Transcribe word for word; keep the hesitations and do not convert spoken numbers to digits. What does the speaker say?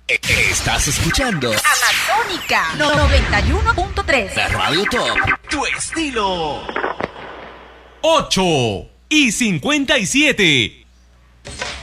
Estás escuchando Amazónica noventa y uno punto tres. La Radio Top. Tu estilo. ocho y cincuenta y siete.